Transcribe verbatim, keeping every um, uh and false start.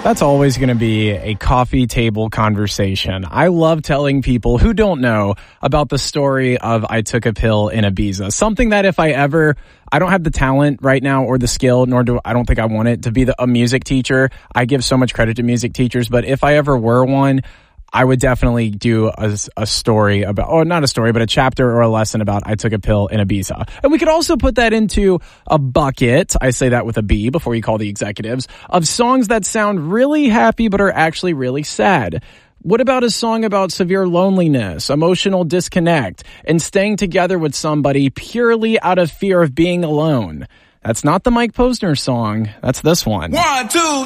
That's always going to be a coffee table conversation. I love telling people who don't know about the story of I Took a Pill in Ibiza. Something that if I ever, I don't have the talent right now or the skill, nor do I don't think I want it to be the, a music teacher. I give so much credit to music teachers, but if I ever were one, I would definitely do a, a story about, or not a story, but a chapter or a lesson about I Took a Pill in Ibiza. And we could also put that into a bucket, I say that with a B before you call the executives, of songs that sound really happy but are actually really sad. What about a song about severe loneliness, emotional disconnect, and staying together with somebody purely out of fear of being alone? That's not the Mike Posner song. That's this one. One, two,